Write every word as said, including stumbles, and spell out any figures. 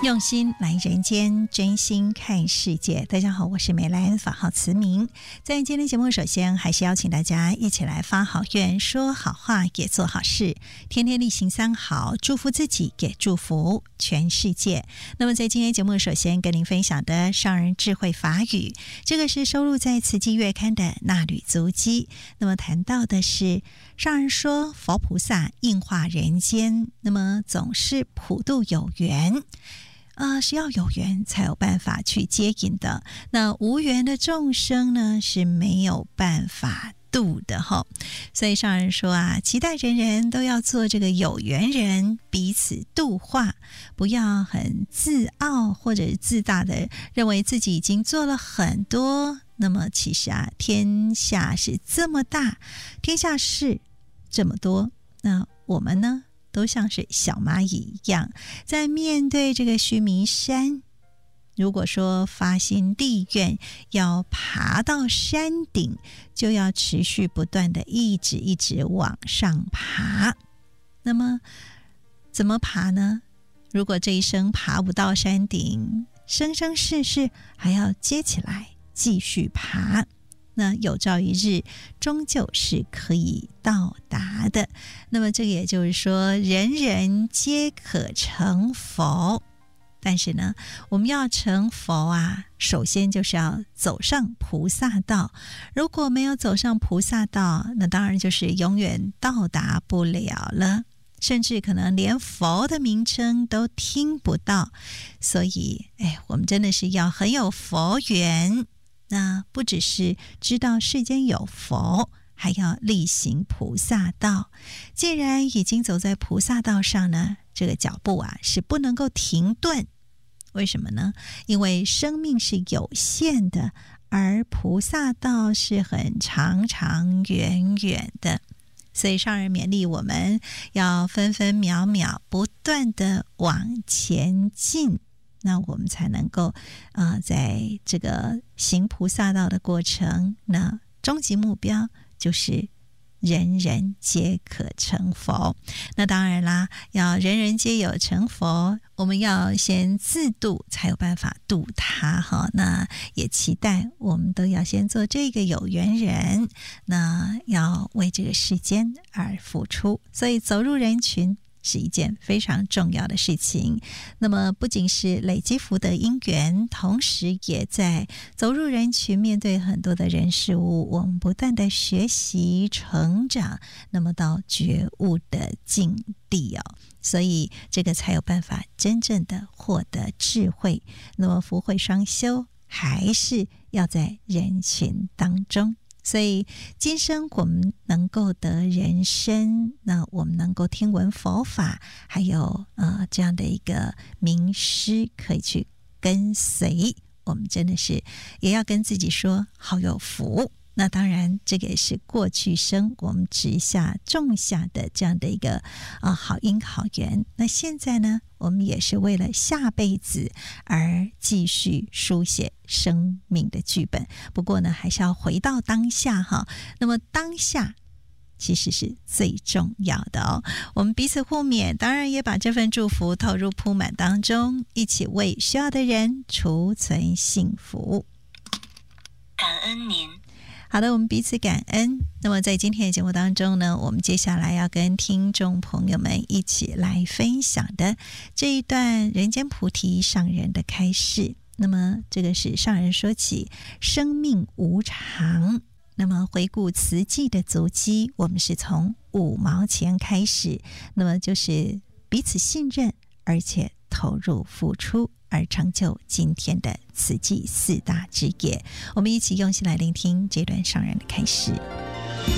用心来人间，真心看世界。大家好，我是梅兰，法号慈明。在今天节目，首先还是邀请大家一起来发好愿，说好话，也做好事，天天例行三好，祝福自己，也祝福全世界。那么在今天节目，首先跟您分享的上人智慧法语，这个是收录在慈济月刊的那履足迹。那么谈到的是上人说，佛菩萨应化人间，那么总是普度有缘。呃，是要有缘才有办法去接引的，那无缘的众生呢是没有办法度的哈。所以上人说啊，期待人人都要做这个有缘人，彼此度化，不要很自傲或者自大的认为自己已经做了很多。那么其实啊，天下是这么大，天下事这么多，那我们呢都像是小蚂蚁一样，在面对这个须弥山，如果说发心立愿要爬到山顶，就要持续不断的一直一直往上爬。那么怎么爬呢？如果这一生爬不到山顶，生生世世还要接起来继续爬，那有朝一日终究是可以到达的。那么这个也就是说，人人皆可成佛，但是呢，我们要成佛啊，首先就是要走上菩萨道。如果没有走上菩萨道，那当然就是永远到达不了了，甚至可能连佛的名称都听不到。所以哎，我们真的是要很有佛缘，那不只是知道世间有佛，还要力行菩萨道。既然已经走在菩萨道上呢，这个脚步啊是不能够停顿。为什么呢？因为生命是有限的，而菩萨道是很长长远远的。所以上人勉励我们要分分秒秒不断的往前进，那我们才能够呃，在这个行菩萨道的过程，那终极目标就是人人皆可成佛。那当然啦，要人人皆有成佛，我们要先自度，才有办法度他哈。那也期待我们都要先做这个有缘人，那要为这个世间而付出。所以走入人群是一件非常重要的事情。那么不仅是累积福德因缘，同时也在走入人群，面对很多的人事物，我们不断的学习成长，那么到觉悟的境地哦。所以这个才有办法真正的获得智慧。那么福慧双修还是要在人群当中。所以今生我们能够得人身，那我们能够听闻佛法，还有呃这样的一个名师可以去跟随，我们真的是也要跟自己说好有福。那当然这个也是过去生我们植下种下的这样的一个啊好因好缘。那现在呢，我们也是为了下辈子而继续书写生命的剧本。不过呢，还是要回到当下哈。那么当下其实是最重要的哦。我们彼此互勉，当然也把这份祝福投入铺满当中，一起为需要的人储存幸福。 感恩您。 好的，我们彼此感恩。那么在今天的节目当中呢，我们接下来要跟听众朋友们一起来分享的这一段人间菩提上人的开示。那么这个是上人说起生命无常，那么回顾慈济的足迹，我们是从五毛钱开始，那么就是彼此信任，而且投入付出，而成就今天的慈济四大之业。我们一起用心来聆听这段上人的开示。